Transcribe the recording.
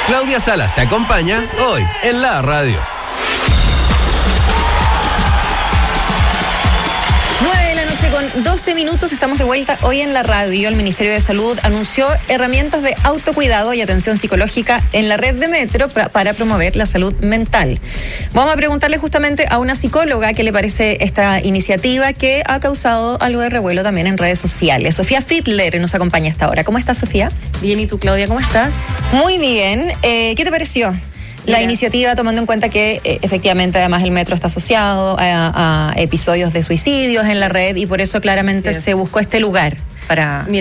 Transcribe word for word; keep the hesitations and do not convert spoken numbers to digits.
Claudia Salas te acompaña hoy en la radio. Con doce minutos estamos de vuelta hoy en la radio. El Ministerio de Salud anunció herramientas de autocuidado y atención psicológica en la red de Metro para, para promover la salud mental. Vamos a preguntarle justamente a una psicóloga qué le parece esta iniciativa que ha causado algo de revuelo también en redes sociales. Sofía Fiedler nos acompaña hasta ahora. ¿Cómo estás, Sofía? Bien, ¿y tú, Claudia, cómo estás? Muy bien. Eh, ¿Qué te pareció la iniciativa, tomando en cuenta que eh, efectivamente además el metro está asociado a, a episodios de suicidios en la red y por eso claramente Yes. se buscó este lugar para...